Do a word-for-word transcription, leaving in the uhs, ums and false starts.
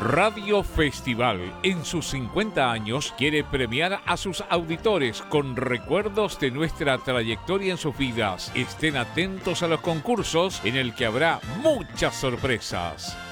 Radio Festival, en sus cincuenta años, quiere premiar a sus auditores con recuerdos de nuestra trayectoria en sus vidas. Estén atentos a los concursos en el que habrá muchas sorpresas.